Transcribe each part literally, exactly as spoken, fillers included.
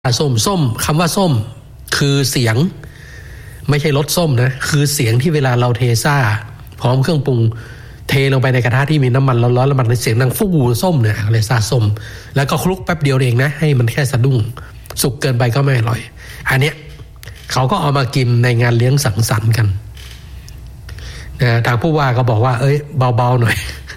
ส้มส้มคำว่าส้มคือเสียงไม่ใช่รสส้มนะคือเสียงที่เวลาเราเทซ่าพร้อมเครื่องปรุงเทลงไปในกระทะที่มีน้ำมันร้อนๆแล้วมันเสียงดังฟู่ส้มเนี่ยเลยซ่าส้มแล้วก็คลุกแป๊บเดียวเองนะให้มันแค่สะดุ้งสุกเกินไปก็ไม่อร่อยอันเนี้ยเขาก็เอามากินในงานเลี้ยงสังสรรค์กันนะทางผู้ว่าก็บอกว่าเอ้ยเบาๆหน่อย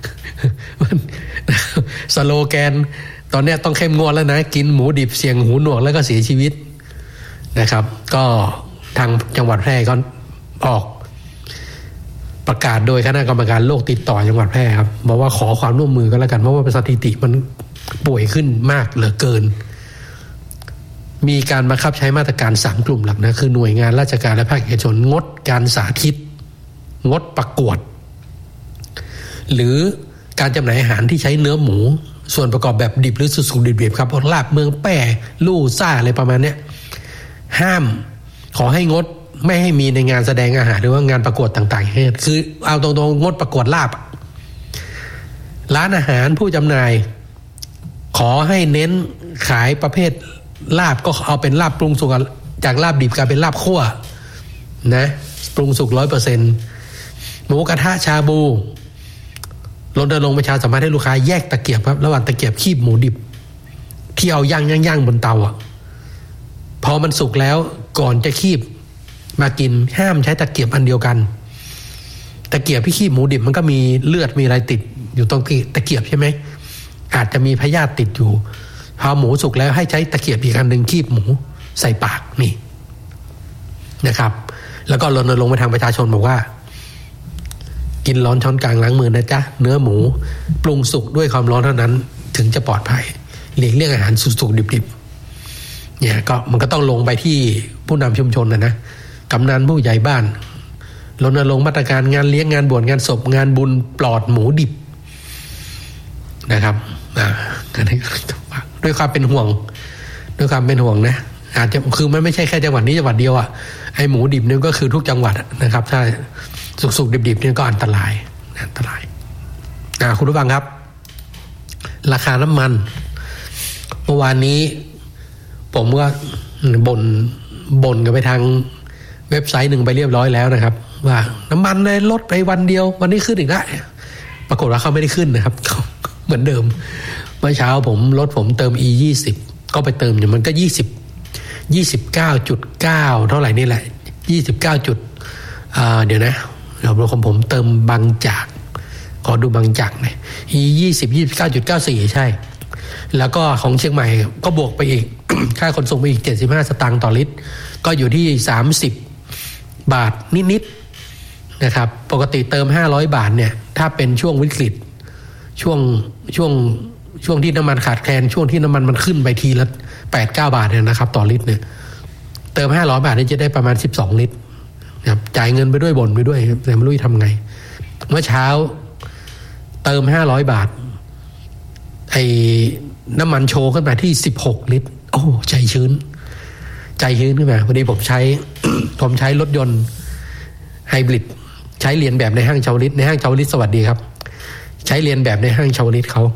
สโลแกนตอนนี้ต้องเข้มงวดแล้วนะกินหมูดิบเสี่ยงหูหนวกแล้วก็เสียชีวิตนะครับก็ทางจังหวัดแพร่ก็ออกประกาศโดยคณะกรรมการโรคติดต่อจังหวัดแพร่ครับบอกว่าขอความร่วมมือกันแล้วกันเพราะว่าสถิติมันป่วยขึ้นมากเหลือเกินมีการบังคับใช้มาตรการสามกลุ่มหลักนะคือหน่วยงานราชการและภาคเอกชนงดการสาธิตงดประกวดหรือการจำหน่ายอาหารที่ใช้เนื้อหมูส่วนประกอบแบบดิบหรือสุกๆดิบๆครับพวกลาบเมืองแป้ลู่ซ่าอะไรประมาณนี้ห้ามขอให้งดไม่ให้มีในงานแสดงอาหารหรือว่างานประกวดต่างๆคือเอาตรงๆงดประกวดลาบร้านอาหารผู้จำหน่ายขอให้เน้นขายประเภทลาบก็เอาเป็นลาบปรุงสุกจากลาบดิบกลายเป็นลาบคั่วนะปรุงสุก ร้อยเปอร์เซ็นต์ หมูกระทะชาบูรณรงค์ประชาสัมพันธ์ให้ลูกค้าแยกตะเกียบครับระหว่างตะเกียบคีบหมูดิบที่เอาย่างย่างย่างบนเตาอ่ะพอมันสุกแล้วก่อนจะคีบมากินห้ามใช้ตะเกียบอันเดียวกันตะเกียบที่คีบหมูดิบมันก็มีเลือดมีอะไรติดอยู่ตรงที่ตะเกียบใช่ไหมอาจจะมีพยาธิติดอยู่พอหมูสุกแล้วให้ใช้ตะเกียบอีกอันหนึ่งคีบหมูใส่ปากนี่นะครับแล้วก็รณรงค์ไปทางประชาชนบอกว่ากินร้อนช้อนกลางล้างมือนะจ๊ะเนื้อหมูปรุงสุกด้วยความร้อนเท่านั้นถึงจะปลอดภัยหลีกเลี่ยงอาหารสุกๆดิบๆเนี่ยก็มันก็ต้องลงไปที่ผู้นำชุมชนนะนะกำนันผู้ใหญ่บ้านรณรงค์มาตรการงานเลี้ยงงานบวชงานศพงานบุญปลอดหมูดิบนะครับอ่าด้วยความเป็นห่วงด้วยความเป็นห่วงนะอาจจะคือมันไม่ใช่แค่จังหวัดนี้จังหวัดเดียวอ่ะไอ้หมูดิบนี่ก็คือทุกจังหวัดนะครับถ้าสุกๆดิบๆนี่ก็อันตรายอันตรายอ่าคุณผู้ฟังครับราคาน้ำมันเมื่อวานนี้ผมก็บ่นบ่นกันไปทางเว็บไซต์หนึ่งไปเรียบร้อยแล้วนะครับว่าน้ำมันเลยลดไปวันเดียววันนี้ขึ้นอีกแล้วปรากฏว่าเขาไม่ได้ขึ้นนะครับเหมือนเดิมเมื่อเช้าผมรถผมเติม อี ยี่สิบ ก็ไปเติมอยู่มันก็ยี่สิบ ยี่สิบเก้าจุดเก้า เท่าไหร่นี่แหละยี่สิบเก้าจุดอ่าเดี๋ยวนะเดี๋ยวของผมเติมบางจากขอดูบางจากหน่อย อี ยี่สิบ ยี่สิบเก้าจุดเก้าสี่ ใช่แล้วก็ของเชียงใหม่ก็บวกไปอีก ค่าขนส่งไปอีกเจ็ดสิบห้าสตางค์ต่อลิตรก็อยู่ที่สามสิบบาทนิดๆนะครับปกติเติมห้าร้อยบาทเนี่ยถ้าเป็นช่วงวิกฤตช่วงช่วงช่วงที่น้ำมันขาดแคลนช่วงที่น้ำมันมันขึ้นไปทีละ แปดถึงเก้า บาทเนี่ยนะครับต่อลิตรเนี่ยเติมห้าร้อยบาทนี่จะได้ประมาณสิบสองลิตรนะครับจ่ายเงินไปด้วยบ่นไปด้วยแต่ไม่รู้จะทำไงเมื่อเช้าเติมห้าร้อยบาทไอ้น้ำมันโชว์ขึ้นมาที่สิบหกลิตรโอ้ใจชื้นใจชื้นขึ้นมาพอดีผมใช้ ผมใช้รถยนต์ไฮบริดใช้เรียนแบบในห้างชาวลิตในห้างชาวลิตสวัสดีครับใช้เรียนแบบในห้างชาวลิตเขา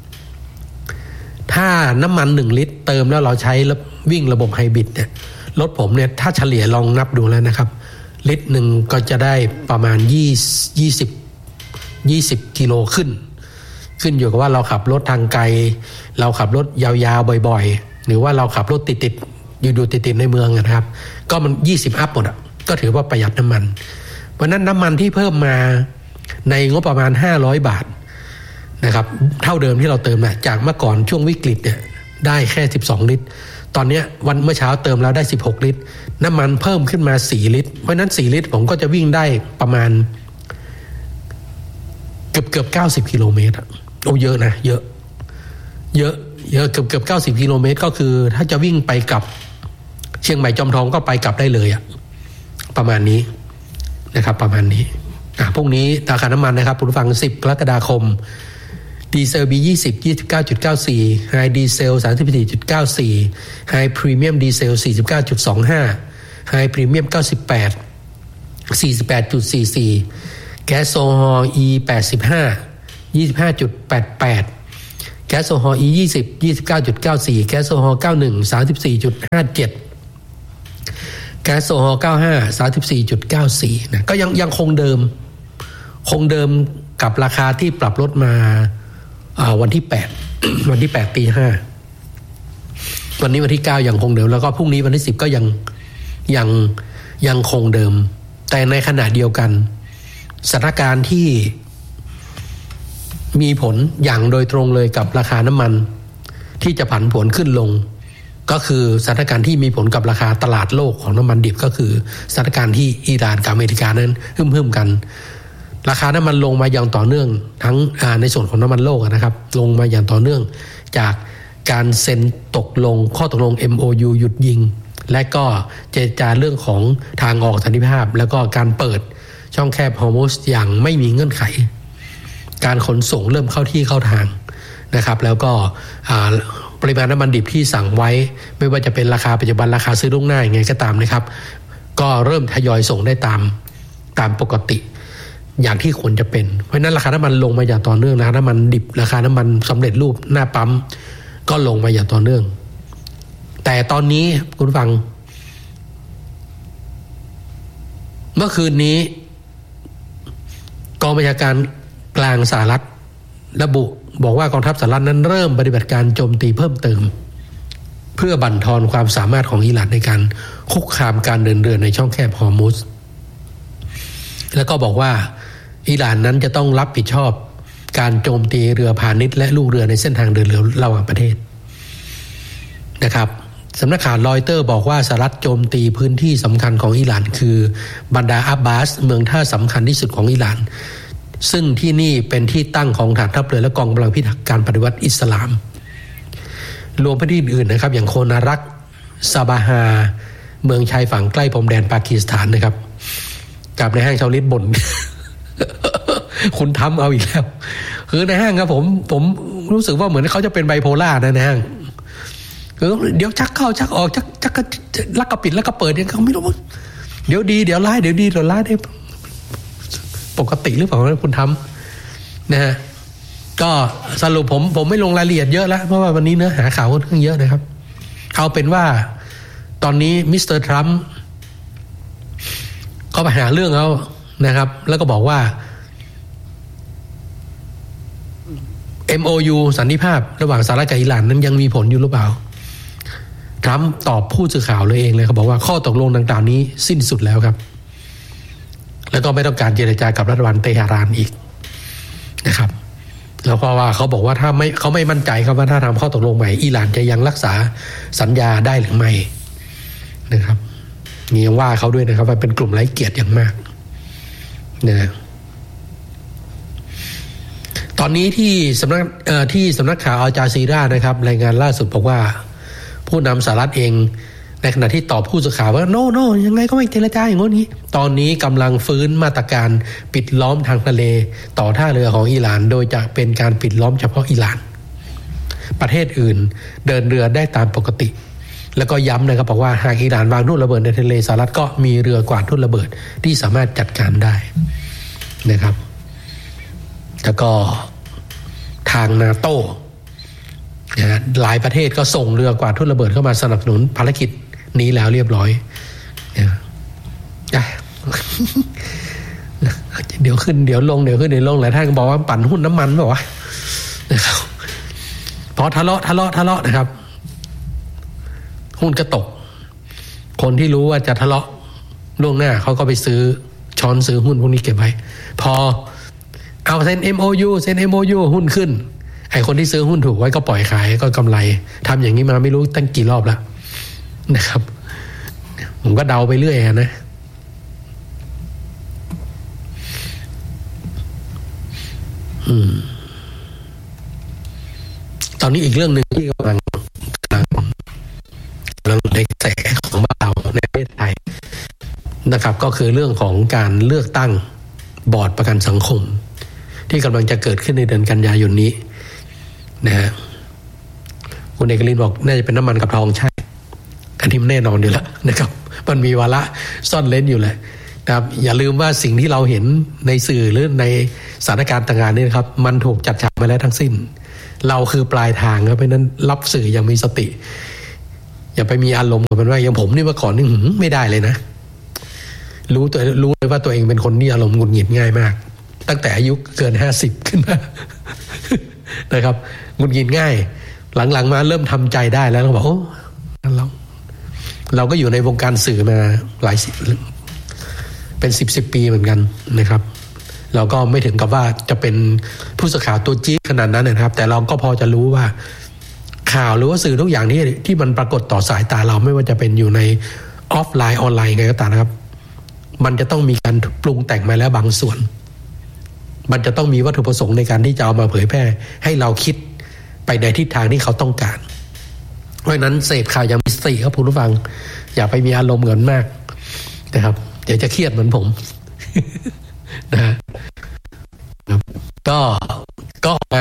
ถ้าน้ำมันหนึ่งลิตรเติมแล้วเราใช้วิ่งระบบไฮบริดเนี่ยรถผมเนี่ยถ้าเฉลี่ยลองนับดูแล้วนะครับลิตรหนึ่งก็จะได้ประมาณยี่สิบ ยี่สิบกิโลขึ้นขึ้นอยู่กับว่าเราขับรถทางไกลเราขับรถยาวๆบ่อยๆหรือว่าเราขับรถติดๆอยู่ๆติดๆในเมืองนะครับก็มันยี่สิบอัพหมดอ่ะก็ถือว่าประหยัดน้ำมันเพราะนั้นน้ำมันที่เพิ่มมาในงบประมาณห้าร้อยบาทนะครับเท่าเดิมที่เราเติมน่ะจากเมื่อก่อนช่วงวิกฤตเนี่ยได้แค่สิบสองลิตรตอนนี้วันเมื่อเช้าเติมแล้วได้สิบหกลิตรน้ำมันเพิ่มขึ้นมาสี่ลิตรเพราะนั้นสี่ลิตรผมก็จะวิ่งได้ประมาณเกือบเกือบเก้าสิบกิโลเมตรโอ้เยอะนะเยอะเยอะเยอะเกือบเกือบเก้าสิบกิโลเมตรก็คือถ้าจะวิ่งไปกับเชียงใหม่จอมทองก็ไปกลับได้เลยอะประมาณนี้นะครับประมาณนี้อ่ะพรุ่งนี้ราคาน้ำมันนะครับคุณผู้ฟังสิบกรกฎาคมดีเซล บี ยี่สิบ ยี่สิบเก้าจุดเก้าสี่ ไฮดีเซล สามสิบสี่จุดเก้าสี่ ไฮพรีเมียมดีเซล สี่สิบเก้าจุดสองห้า ไฮพรีเมียมเก้าสิบแปด สี่สิบแปดจุดสี่สี่ แก๊สโซฮอล์ E แปดสิบห้า ยี่สิบห้าจุดแปดแปดแก๊สโซฮอล์ อี ยี่สิบ ยี่สิบเก้าจุดเก้าสี่ แก๊สโซฮอล์ เก้าสิบเอ็ด สามสิบสี่จุดห้าเจ็ด แก๊สโซฮอล์ เก้าสิบห้า สามสิบสี่จุดเก้าสี่ นะก็ยังยังคงเดิมคงเดิมกับราคาที่ปรับลดมาวันที่แปด วันที่แปดตีห้าวันนี้วันที่เก้ายังคงเดิมแล้วก็พรุ่งนี้วันที่สิบก็ยังยังยังคงเดิมแต่ในขณะเดียวกันสถานการณ์ที่มีผลอย่างโดยตรงเลยกับราคาน้ำมันที่จะผันผวนขึ้นลงก็คือสถานการณ์ที่มีผลกับราคาตลาดโลกของน้ำมันดิบก็คือสถานการณ์ที่อิหร่านกับอเมริกานั้นหึ่มๆกันราคาน้ำมันลงมาอย่างต่อเนื่องทั้งในส่วนของน้ำมันโลกนะครับลงมาอย่างต่อเนื่องจากการเซ็นตกลงข้อตกลง เอ็ม โอ ยู หยุดยิงและก็เจรจาเรื่องของทางออกสันติภาพแล้วก็การเปิดช่องแคบฮอร์มุซอย่างไม่มีเงื่อนไขการขนส่งเริ่มเข้าที่เข้าทางนะครับแล้วก็ปริมาณน้ำมันดิบที่สั่งไว้ไม่ว่าจะเป็นราคาปัจจุบันราคาซื้อล่วงหน้าอย่างไงก็ตามนะครับก็เริ่มทยอยส่งได้ตามตามปกติอย่างที่ควรจะเป็นเพราะนั้นราคาน้ำมันลงมาอย่างต่อเนื่องราคาน้ำมันดิบราคาน้ำมันสำเร็จรูปหน้าปั๊มก็ลงมาอย่างต่อเนื่องแต่ตอนนี้คุณฟังเมื่อคืนนี้กองบัญชาการกลางสหรัฐระบุบอกว่ากองทัพสหรัฐนั้นเริ่มปฏิบัติการโจมตีเพิ่มเติมเพื่อบั่นทอนความสามารถของอิหร่านในการคุกคามการเดินเรือในช่องแคบฮอร์มุซแล้วก็บอกว่าอิหร่านนั้นจะต้องรับผิดชอบการโจมตีเรือพาณิชย์และลูกเรือในเส้นทางเดินเรือระหว่างประเทศนะครับสำนักข่าวรอยเตอร์บอกว่าสหรัฐโจมตีพื้นที่สำคัญของอิหร่านคือบันดาอับบาสเมืองท่าสำคัญที่สุดของอิหร่านซึ่งที่นี่เป็นที่ตั้งของฐานทัพเรือและกองกำลังพิทักษ์การปฏิวัติอิสลามรวมไปที่อื่นๆนะครับอย่างโคนารักซาบาฮาเมืองชายฝั่งใกล้พรมแดนปากีสถานนะครับกับในห้างชาวลิตบ่น คุณทำเอาอีกแล้วคือในห้างครับผมผมรู้สึกว่าเหมือนเขาจะเป็นไบโพล่านะในห้างคือเดี๋ยวชักเข้าชักออกชักชักก็ลักก็ปิดแล้วก็เปิดเนี่ยเขาไม่รู้เดี๋ยวดีเดี๋ยวร้ายเดี๋ยวดีเดี๋ยวร้ายเนี่ยปกติหรือเปล่าคุณทำนะฮะก็สรุปผมผมไม่ลงรายละเอียดเยอะแล้วเพราะว่าวันนี้เนื้อหาข่าวค่อนข้างเยอะนะครับเอาเป็นว่าตอนนี้มิสเตอร์ทรัมป์ก็ไปหาเรื่องเขานะครับแล้วก็บอกว่า เอ็ม โอ ยู สันติภาพระหว่างสหรัฐกับอิหร่านนั้นยังมีผลอยู่หรือเปล่าทรัมป์ตอบผู้สื่อข่าวเลยเองเลยเขาบอกว่าข้อตกลงต่างๆนี้สิ้นสุดแล้วครับแล้วก็ไม่ต้องการเจรจากับรัฐบาลเตหะรานอีกนะครับแล้วก็ว่าเขาบอกว่าถ้าไม่เขาไม่มั่นใจครับว่าถ้าทำข้อตกลงใหม่อิหร่านจะยังรักษาสัญญาได้หรือไม่นะครับมีว่าเขาด้วยนะครับว่าเป็นกลุ่มไร้เกียรติอย่างมากนะตอนนี้ที่สำนักที่สำนักข่าวอัลจาซีรานะครับรายงานล่าสุดบอกว่าผู้นำสหรัฐเองในขณะที่ตอบผู้สื่อข่าวว่าโน่โน่ยังไงก็ไม่เจรจาอย่างนี้ตอนนี้กำลังฟื้นมาตรการปิดล้อมทางทะเลต่อท่าเรือของอิหร่านโดยจะเป็นการปิดล้อมเฉพาะอิหร่านประเทศอื่นเดินเรือได้ตามปกติแล้วก็ย้ำนะครับบอกว่าหากอิหร่านวางทุ่นระเบิดในทะเลสหรัฐก็มีเรือกวาดทุ่นระเบิดที่สามารถจัดการได้นะครับแล้วก็ทางนาโต้นะหลายประเทศก็ส่งเรือกวาดทุ่นระเบิดเข้ามาสนับสนุนภารกิจนี้แล้วเรียบร้อยนะเดี๋ยวขึ้นเดี๋ยวลงเดี๋ยวขึ้นเดี๋ยวลงหลายท่านก็บอกว่าปั่นหุ้นน้ำมันบอกว่านะครับพอทะเลาะทะเลาะทะเลาะนะครับหุ้นก็ตกคนที่รู้ว่าจะทะเลาะล่วงหน้าเขาก็ไปซื้อช้อนซื้อหุ้นพวกนี้เก็บไว้พอเอาเซ็น เอ็ม โอ ยู เซ็น เอ็ม โอ ยู หุ้นขึ้นไอ้คนที่ซื้อหุ้นถูกไว้ก็ปล่อยขายก็กำไรทำอย่างนี้มาไม่รู้ตั้งกี่รอบแล้วนะครับผมก็เดาไปเรื่อยนะอืมตอนนี้อีกเรื่องหนึ่งที่กำลังกำลังกำลังในกระแสของบ้านเราในประเทศไทยนะครับก็คือเรื่องของการเลือกตั้งบอร์ดประกันสังคมที่กำลังจะเกิดขึ้นในเดือนกันยายนนี้นะฮะคุณเอกลินบอกน่าจะเป็นน้ำมันกับทองใช่อันนี้มันแน่นอนอยู่แล้วนะครับมันมีวาระซ่อนเร้นอยู่แหละนะครับอย่าลืมว่าสิ่งที่เราเห็นในสื่อหรือในสถานการณ์ต่างๆนี่นะครับมันถูกจัดฉากไปแล้วทั้งสิ้นเราคือปลายทางครับเพราะนั้นรับสื่ออย่างมีสติอย่าไปมีอารมณ์กับมันว่าอย่างผมนี่เมื่อก่อนนี่ไม่ได้เลยนะรู้ตัวรู้เลยว่าตัวเองเป็นคนที่อารมณ์หงุดหงิดง่ายมากตั้งแต่อายุเกินห้าสิบขึ้นมานะครับหงุดหงิดง่ายหลังๆมาเริ่มทำใจได้แล้วเราบอกโอ้เราเราก็อยู่ในวงการสื่อมาหลายสิบเป็นสิบสิบปีเหมือนกันนะครับเราก็ไม่ถึงกับว่าจะเป็นผู้สื่อข่าวตัวจี๊ดขนาดนั้นนะครับแต่เราก็พอจะรู้ว่าข่าวหรือว่าสื่อทุกอย่างที่ที่มันปรากฏต่อสายตาเราไม่ว่าจะเป็นอยู่ในออฟไลน์ออนไลน์ไงก็ตามนะครับมันจะต้องมีการปรุงแต่งมาแล้วบางส่วนมันจะต้องมีวัตถุประสงค์ในการที่จะเอามาเผยแพร่ให้เราคิดไปในทิศทางที่เขาต้องการเพราะฉะนั้นเสพข่าวอย่างมีสติครับคุณผู้ฟังอย่าไปมีอารมณ์เงินมากนะครับเดี๋ยวจะเครียดเหมือนผมนะก็ก็มา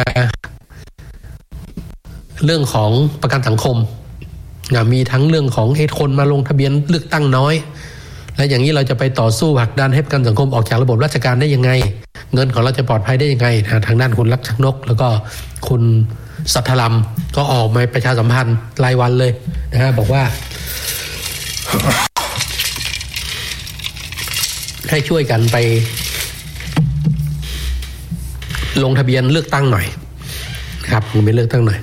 เรื่องของประกันสังคมมีทั้งเรื่องของให้คนมาลงทะเบียนเลือกตั้งน้อยและอย่างนี้เราจะไปต่อสู้ผลักดันให้ประกันสังคมออกจากระบบราชการได้ยังไงเงินของเราจะปลอดภัยได้ยังไงทางด้านคุณลักษณ์นกแล้วก็คุณสัทธลัมก็ออกมาประชาสัมพันธ์รายวันเลยนะฮะบอกว่าให้ช่วยกันไปลงทะเบียนเลือกตั้งหน่อยนะครับลงทะเบียนเลือกตั้งหน่อย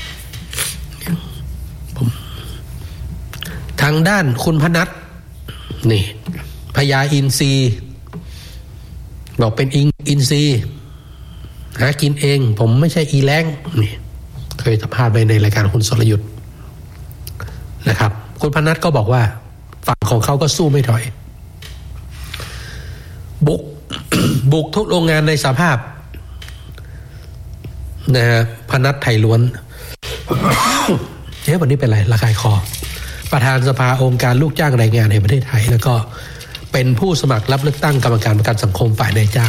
ผมทางด้านคุณพนัทนี่พญาอินทรีบอกเป็นอินอินทรีหากินเองผมไม่ใช่อีแล้งนี่เคยสัมภาษณ์ไปในรายการคุณสรยุทธนะครับคุณพนัทก็บอกว่าฝั่งของเขาก็สู้ไม่ถอยบุก บุกทุกโรงงานในสภาพนะฮะพนัทไทยล้วน เฮ้ยวันนี้เป็นไรระคายคอประธานสภาองค์การลูกจ้างแรงงานแห่งประเทศไทยแล้วก็เป็นผู้สมัครรับเลือกตั้งกรรมการประกันสังคมฝ่ายนายจ้าง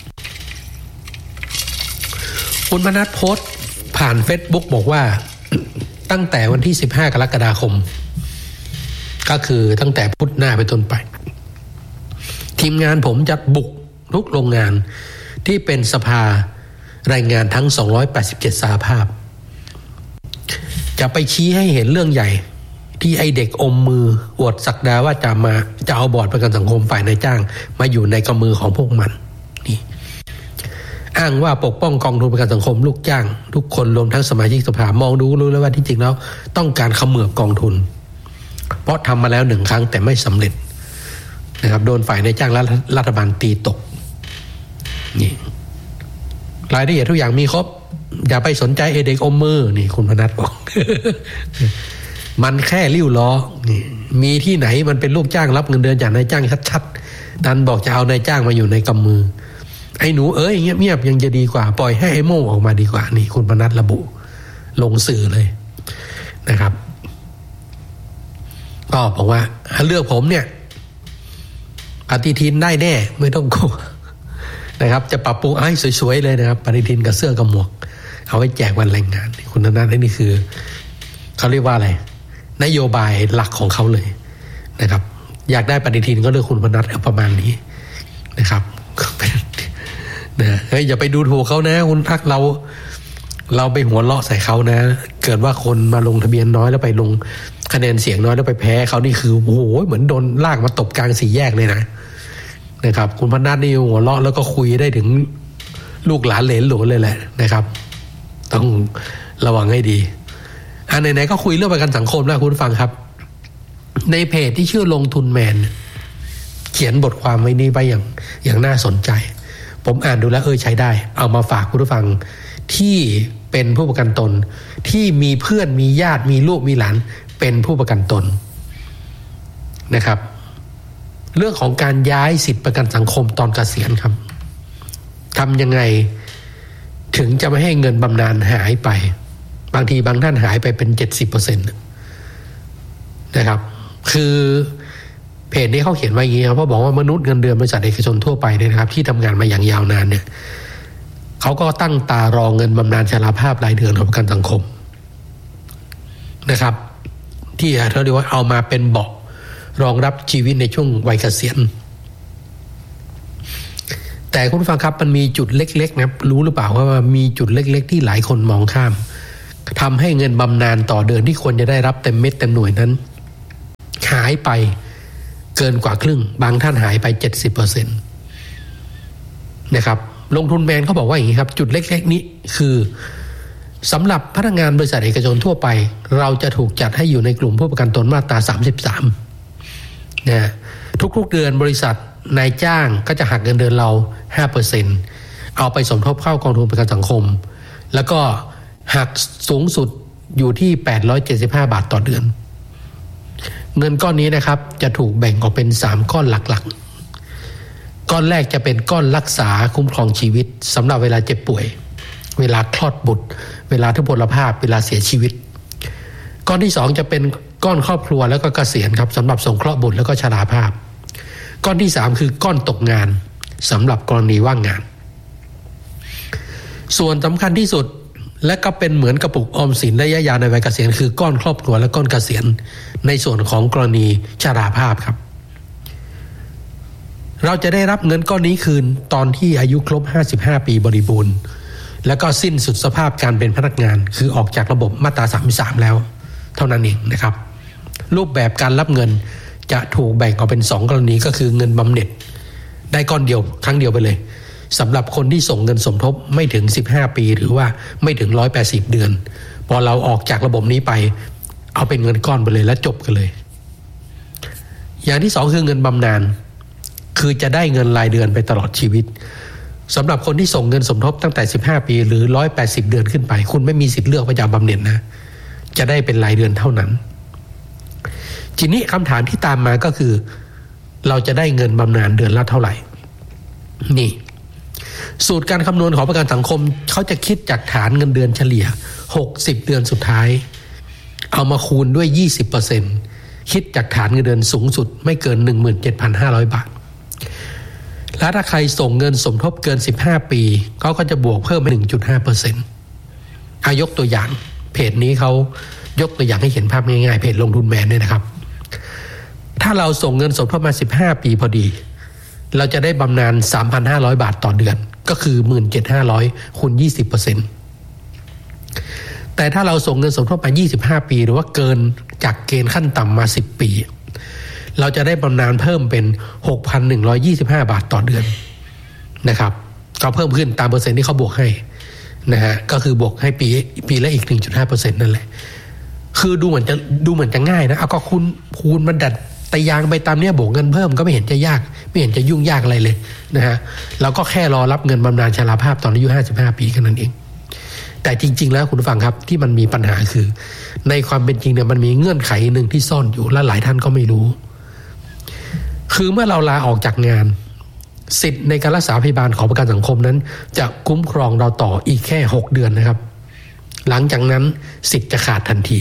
คุณพนัทโพสต์ผ่าน Facebook บอกว่า ตั้งแต่วันที่สิบห้ากรกฎาคมก็คือตั้งแต่พุธหน้าไปต้นไปทีมงานผมจะบุกทุกโรงงานที่เป็นสภาแรงงานทั้งสองร้อยแปดสิบเจ็ดสหภาพจะไปชี้ให้เห็นเรื่องใหญ่ที่ไอเด็กอมมืออวดศักดาว่าจะมาจะเอาบอร์ดประกันสังคมฝ่ายนายจ้างมาอยู่ในกำมือของพวกมันนี่อ้างว่าปกป้องกองทุนประกันสังคมลูกจ้างทุกคนรวมทั้งสมาชิกสภามองดูรู้แล้วว่าที่จริงแล้วต้องการเขมือบกองทุนเพราะทำมาแล้วหนึ่งครั้งแต่ไม่สำเร็จนะครับโดนฝ่ายนายจ้างและรัฐบาลตีตกนี่รายละเอียดทุกอย่างมีครบอย่าไปสนใจไอเด็กอมมือนี่คุณพนัทบอก มันแค่ริ้วล้อนี่มีที่ไหนมันเป็นลูกจ้างรับเงินเดือนจากนายจ้างชัดๆดันบอกจะเอานายจ้างมาอยู่ในกำมือไอ้หนูเอ้ยเงียบๆยังจะดีกว่าปล่อยให้ไอ้โม่ออกมาดีกว่านี่คุณพนัทระบุลงสื่อเลยนะครับก็บอกว่าถ้าเลือกผมเนี่ยปฏิทินได้แน่ไม่ต้องกลัวนะครับจะปรับปรุงให้สวยๆเลยนะครับปฏิทินกับเสื้อกับหมวกเอาไว้แจกวันแรงงานคุณธนานี่คือเขาเรียกว่าอะไรนโยบายหลักของเขาเลยนะครับอยากได้ปฏิทินก็เลือกคุณพนัทประมาณนี้นะครับนะเฮ้ยอย่าไปดูถูกเขานะคุณทักเราเราไปหัวเราะใส่เขานะเกิดว่าคนมาลงทะเบียนน้อยแล้วไปลงคะแนนเสียงน้อยแล้วไปแพ้เขานี่คือโอ้โหเหมือนโดนลากมาตบกลางสี่แยกเลยนะนะครับคุณพนัทนี่หัวเราะแล้วก็คุยได้ถึงลูกหลานเหลนหลวนเลยแหละนะครับต้องระวังให้ดีอันไหนๆก็คุยเรื่องประกันสังคมแล้วคุณฟังครับในเพจที่ชื่อลงทุนแมนเขียนบทความไว้นี้ไว้อย่างอย่างน่าสนใจผมอ่านดูแล้วเออใช้ได้เอามาฝากคุณผู้ฟังที่เป็นผู้ประกันตนที่มีเพื่อนมีญาติมีลูกมีหลานเป็นผู้ประกันตนนะครับเรื่องของการย้ายสิทธิประกันสังคมตอนเกษียณครับทำยังไงถึงจะไม่ให้เงินบำนาญหายไปบางทีบางท่านหายไปเป็น เจ็ดสิบเปอร์เซ็นต์ นะครับคือเพจนี้เขาเขียนไว้อย่างนี้ครับเพราะบอกว่ามนุษย์เงินเดือนบริษัทเอกชนทั่วไปเนี่ยนะครับที่ทำงานมาอย่างยาวนานเนี่ยเขาก็ตั้งตารอเงินบำนาญชราภาพรายเดือนของประกันสังคมนะครับที่เขาเรียกว่าเอามาเป็นเบาะรองรับชีวิตในช่วงวัยเกษียณแแต่คุณผู้ฟังครับมันมีจุดเล็กๆนะรู้หรือเปล่าว่ามีจุดเล็กๆที่หลายคนมองข้ามทำให้เงินบำนาญต่อเดือนที่ควรจะได้รับเต็มเม็ดเต็มหน่วยนั้นหายไปเกินกว่าครึ่งบางท่านหายไป เจ็ดสิบเปอร์เซ็นต์ นะครับลงทุนแมนเขาบอกว่าอย่างนี้ครับจุดเล็กๆนี้คือสำหรับพนักงานบริษัทเอกชนทั่วไปเราจะถูกจัดให้อยู่ในกลุ่มผู้ประกันตนมาตราสามสิบสามนะทุกๆเดือนบริษัทนายจ้างก็จะหักเงินเดือนเรา ห้าเปอร์เซ็นต์ เอาไปสมทบเข้ากองทุนประกันสังคมแล้วก็หักสูงสุดอยู่ที่แปดร้อยเจ็ดสิบห้าบาทต่อเดือนเงินก้อนนี้นะครับจะถูกแบ่งออกเป็นสามก้อนหลักๆก้อนแรกจะเป็นก้อนรักษาคุ้มครองชีวิตสำหรับเวลาเจ็บป่วยเวลาคลอดบุตรเวลาทุพพลภาพเวลาเสียชีวิตก้อนที่สองจะเป็นก้อนครอบครัวแล้วก็เกษียณครับสำหรับสงเคราะห์บุตรแล้วก็ชราภาพก้อนที่สามคือก้อนตกงานสำหรับกรณีว่างงานส่วนสำคัญที่สุดและก็เป็นเหมือนกระปุกออมสินระยะยาวในวัยเกษียณคือก้อนครอบครัวและก้อนเกษียณในส่วนของกรณีชราภาพครับเราจะได้รับเงินก้อนนี้คืนตอนที่อายุครบห้าสิบห้าปีบริบูรณ์แล้วก็สิ้นสุดสภาพการเป็นพนักงานคือออกจากระบบมาตราสามสิบสามแล้วเท่านั้นเองนะครับรูปแบบการรับเงินจะถูกแบ่งออกเป็นสองกรณีก็คือเงินบำเหน็จได้ก้อนเดียวครั้งเดียวไปเลยสำหรับคนที่ส่งเงินสมทบไม่ถึงสิบห้าปีหรือว่าไม่ถึงหนึ่งร้อยแปดสิบเดือนพอเราออกจากระบบนี้ไปเอาเป็นเงินก้อนไปเลยและจบกันเลยอย่างที่สองคือเงินบำนาญคือจะได้เงินรายเดือนไปตลอดชีวิตสำหรับคนที่ส่งเงินสมทบตั้งแต่สิบห้าปีหรือหนึ่งร้อยแปดสิบเดือนขึ้นไปคุณไม่มีสิทธิ์เลือกว่าจะบำเหน็จนะจะได้เป็นรายเดือนเท่านั้นทีนี้คำถามที่ตามมาก็คือเราจะได้เงินบำนาญเดือนละเท่าไหร่นี่สูตรการคำนวณของประกันสังคมเขาจะคิดจากฐานเงินเดือนเฉลี่ยหกสิบเดือนสุดท้ายเอามาคูณด้วย ยี่สิบเปอร์เซ็นต์ คิดจากฐานเงินเดือนสูงสุดไม่เกิน หนึ่งหมื่นเจ็ดพันห้าร้อย บาทและถ้าใครส่งเงินสมทบเกินสิบห้าปีเขาก็จะบวกเพิ่มไป หนึ่งจุดห้าเปอร์เซ็นต์ อายกตัวอย่างเพจนี้เขายกตัวอย่างให้เห็นภาพง่ายๆเพจลงทุนแมนเนี่ยนะครับถ้าเราส่งเงินสมทบมาสิบห้าปีพอดีเราจะได้บำนาญ สามพันห้าร้อย บาทต่อเดือนก็คือ หนึ่งหมื่นเจ็ดพันห้าร้อย คูณ ยี่สิบเปอร์เซ็นต์ แต่ถ้าเราส่งเงินสมทบมายี่สิบห้าปีหรือว่าเกินจากเกณฑ์ขั้นต่ำมาสิบปีเราจะได้บำนาญเพิ่มเป็น หกพันหนึ่งร้อยยี่สิบห้า บาทต่อเดือนนะครับก็เพิ่มขึ้นตามเปอร์เซ็นต์ที่เขาบวกให้นะฮะก็คือบวกให้ปีปีละอีก หนึ่งจุดห้าเปอร์เซ็นต์ นั่นแหละคือดูเหมือนจะดูเหมือนจะง่ายนะเอาก็คูณคูณมันดัดแต่ยางไปตามเนี้ยบวกเงินเพิ่มก็ไม่เห็นจะยากไม่เห็นจะยุ่งยากอะไรเลยนะฮะเราก็แค่รอรับเงินบำนาญชราภาพตอนอายุห้าสิบห้าปีแค่นั้นเองแต่จริงๆแล้วคุณผู้ฟังครับที่มันมีปัญหาคือในความเป็นจริงเนี่ยมันมีเงื่อนไขหนึ่งที่ซ่อนอยู่และหลายท่านก็ไม่รู้คือเมื่อเราลาออกจากงานสิทธิ์ในการรักษาพยาบาลของประกันสังคมนั้นจะคุ้มครองเราต่ออีกแค่หกเดือนนะครับหลังจากนั้นสิทธิ์จะขาดทันที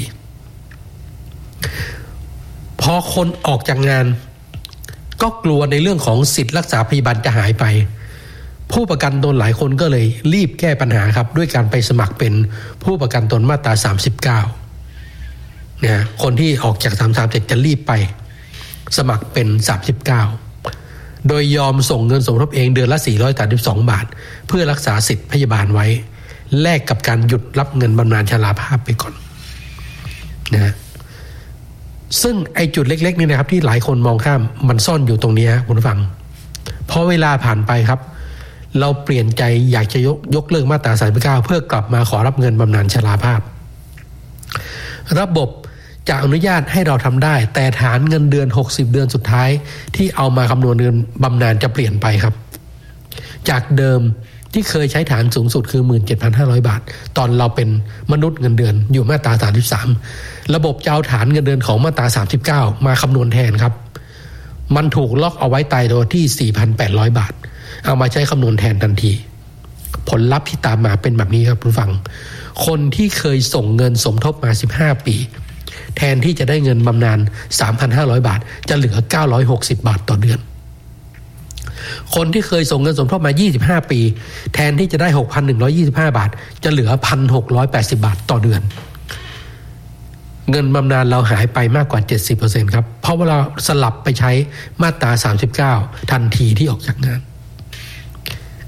พอคนออกจากงานก็กลัวในเรื่องของสิทธิรักษาพยาบาลจะหายไปผู้ประกันตนหลายคนก็เลยรีบแก้ปัญหาครับด้วยการไปสมัครเป็นผู้ประกันตนมาตราสามสิบเก้าเนี่ยคนที่ออกจากสามสิบสามเสร็จจะรีบไปสมัครเป็นสามสิบเก้าโดยยอมส่งเงินสมทบเองเดือนละสี่ร้อยสามสิบสองบาทเพื่อรักษาสิทธิพยาบาลไว้แลกกับการหยุดรับเงินบำนาญชราภาพไปก่อนนะซึ่งไอ้จุดเล็กๆนี่นะครับที่หลายคนมองข้ามมันซ่อนอยู่ตรงนี้คุณผู้ฟังพอเวลาผ่านไปครับเราเปลี่ยนใจอยากจะยกยกเลิกมาตราสามสิบเก้าเพื่อกลับมาขอรับเงินบำนาญชราภาพระบบจะอนุญาตให้เราทำได้แต่ฐานเงินเดือนหกสิบเดือนสุดท้ายที่เอามาคำนวณเงินบำนาญจะเปลี่ยนไปครับจากเดิมที่เคยใช้ฐานสูงสุดคือ หนึ่งหมื่นเจ็ดพันห้าร้อย บาทตอนเราเป็นมนุษย์เงินเดือนอยู่มาตราสามสิบสามระบบจะเอาฐานเงินเดือนของมาตราสามสิบเก้ามาคำนวณแทนครับมันถูกล็อกเอาไว้ตายตัวที่ สี่พันแปดร้อย บาทเอามาใช้คำนวณแทนทันทีผลลัพธ์ที่ตามมาเป็นแบบนี้ครับผู้ฟังคนที่เคยส่งเงินสมทบมาสิบห้าปีแทนที่จะได้เงินบำนาญ สามพันห้าร้อย บาทจะเหลือเก้าร้อยหกสิบบาทต่อเดือนคนที่เคยส่งเงินสมทบมายี่สิบห้าปีแทนที่จะได้ หกพันหนึ่งร้อยยี่สิบห้า บาทจะเหลือ หนึ่งพันหกร้อยแปดสิบ บาทต่อเดือนเงินบำนาญเราหายไปมากกว่า เจ็ดสิบเปอร์เซ็นต์ ครับเพราะว่าเราสลับไปใช้มาตราสามสิบเก้าทันทีที่ออกจากงาน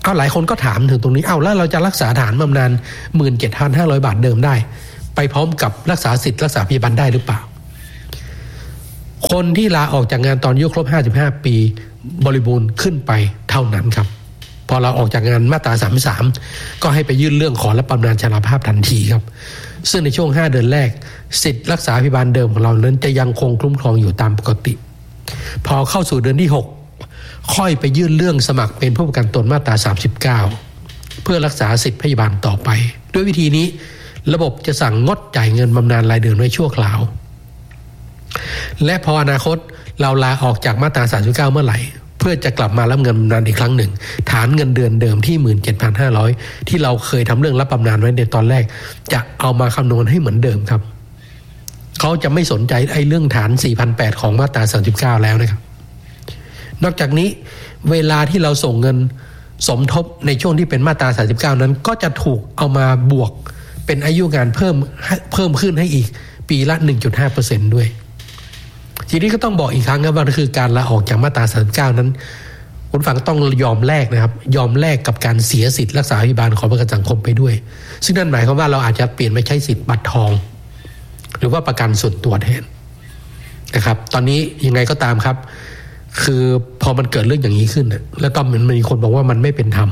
เอาหลายคนก็ถามถึงตรงนี้เอาแล้วเราจะรักษาฐานบำนาญ หนึ่งหมื่นเจ็ดพันห้าร้อย บาทเดิมได้ไปพร้อมกับรักษาสิทธิ์รักษาพยาบาลได้หรือเปล่าคนที่ลาออกจากงานตอนอายุครบห้าสิบห้าปีบริบูรณ์ขึ้นไปเท่านั้นครับพอเราออกจากงานมาตราสามสิบสามก็ให้ไปยื่นเรื่องขอรับบำนาญชราภาพทันทีครับซึ่งในช่วงห้าเดือนแรกสิทธิ์รักษาพยาบาลเดิมของเรานั้นจะยังคงคุ้มครองอยู่ตามปกติพอเข้าสู่เดือนที่หกค่อยไปยื่นเรื่องสมัครเป็นผู้ประกันตนมาตราสามสิบเก้าเพื่อรักษาสิทธิพยาบาลต่อไปด้วยวิธีนี้ระบบจะสั่งงดจ่ายเงินบำนาญรายเดือนไว้ชั่วคราวและพออนาคตเราลาออกจากมาตราสามสิบเก้าเมื่อไหร่เพื่อจะกลับมารับเงินบำนาญอีกครั้งหนึ่งฐานเงินเดือนเดิมที่ หนึ่งหมื่นเจ็ดพันห้าร้อย ที่เราเคยทำเรื่องรับบำนาญไว้ในตอนแรกจะเอามาคำนวณให้เหมือนเดิมครับเขาจะไม่สนใจไอ้เรื่องฐาน สี่พันแปดร้อย ของมาตราสามสิบเก้าแล้วนะครับนอกจากนี้เวลาที่เราส่งเงินสมทบในช่วงที่เป็นมาตราสามสิบเก้านั้นก็จะถูกเอามาบวกเป็นอายุงานเพิ่มเพิ่มขึ้นให้อีกปีละ หนึ่งจุดห้าเปอร์เซ็นต์ ด้วยทีนี้ก็ต้องบอกอีกครั้งครับว่าคือการลาออกจากมาตราสามสิบเก้านั้นคุณฟังต้องยอมแลกนะครับยอมแลกกับการเสียสิทธิ์รักษาพยาบาลของประกันสังคมไปด้วยซึ่งนั่นหมายความว่าเราอาจจะเปลี่ยนไปใช้สิทธิ์บัตรทองหรือว่าประกันส่วนตัวแทนนะครับตอนนี้ยังไงก็ตามครับคือพอมันเกิดเรื่องอย่างนี้ขึ้นแล้วก็มันมีคนบอกว่ามันไม่เป็นธรรม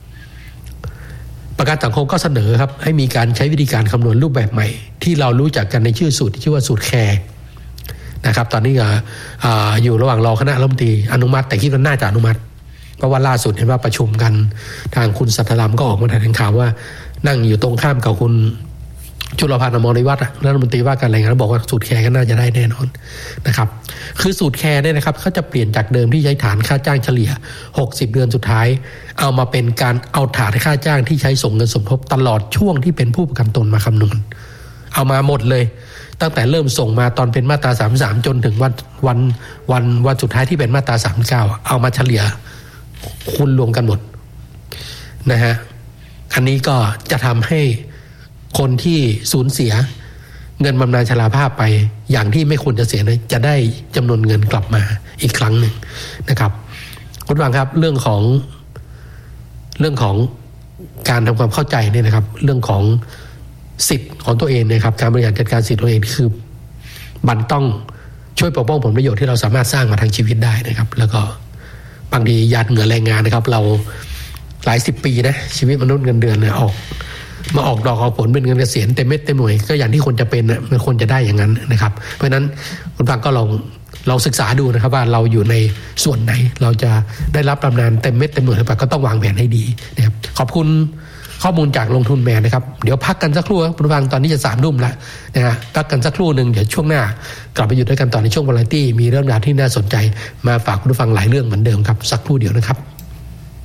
ประกันสังคมก็เสนอครับให้มีการใช้วิธีการคำนวณรูปแบบใหม่ที่เรารู้จักกันในชื่อสูตรที่ชื่อว่าสูตรแคร์นะครับตอนนี้ก็อยู่ระหว่างรอคณะรัฐมนตรีอนุมัติแต่คิดว่าน่าจะอนุมัติเพราะว่าล่าสุดเห็นว่าประชุมกันทางคุณสัทธรรมก็ออกมาแถลงข่าวว่านั่งอยู่ตรงข้ามกับคุณจุลพันธ์อมรวิวัฒน์รัฐมนตรีว่าการแรงงานบอกว่าสูตรแคร์ก็น่าจะได้แน่นอนนะครับคือสูตรแคร์เนี่ยนะครับเขาจะเปลี่ยนจากเดิมที่ใช้ฐานค่าจ้างเฉลี่ยหกสิบเดือนสุดท้ายเอามาเป็นการเอาฐานค่าจ้างที่ใช้ส่งเงินสมทบตลอดช่วงที่เป็นผู้ประกันตนมาคำนวณเอามาหมดเลยตั้งแต่เริ่มส่งมาตอนเป็นมาตราสามสิบสามจนถึงวันวันวันวันสุดท้ายที่เป็นมาตราสามสิบเก้าเอามาเฉลี่ยคูณรวมกันหมดนะฮะอันนี้ก็จะทำให้คนที่สูญเสียเงินบำนาญชราภาพไปอย่างที่ไม่ควรจะเสียนะจะได้จำนวนเงินกลับมาอีกครั้งหนึ่งนะครับคุณฟังครับเรื่องของเรื่องของการทำความเข้าใจเนี่ยนะครับเรื่องของสิทธิ์ของตัวเองนะครับการบริหารจัดการสิทธิ์ตัวเองคือมันต้องช่วยปกป้องผลประโยชน์ที่เราสามารถสร้างมาทางชีวิตได้นะครับแล้วก็บางทีหยาดเหงื่อแรงงานนะครับเราหลายสิบปีนะชีวิตมนุษย์เงินเดือนเนี่ยออกมาออกดอกออกผลเป็นเงินเกษียณเต็มเม็ดเต็มหน่วยก็อย่างที่คนจะเป็นนะมันควรจะได้อย่างนั้นนะครับเพราะฉะนั้นคุณฟังก็ลองลองศึกษาดูนะครับว่าเราอยู่ในส่วนไหนเราจะได้รับบำนาญเต็มเม็ดเต็มหน่วยหรือเปล่าก็ต้องวางแผนให้ดีนะครับขอบคุณข้อมูลจากลงทุนแมนนะครับเดี๋ยวพักกันสักครู่ครับคุณฟังตอนนี้จะสามทุ่มแล้วนะฮะพักกันสักครู่หนึ่งเดี๋ยวช่วงหน้ากลับไปอยู่ด้วยกันต่อในช่วงวาไรตี้มีเรื่องราวที่น่าสนใจมาฝากคุณฟังหลายเรื่องเหมือนเดิมครับสักครู่เดียวนะครับ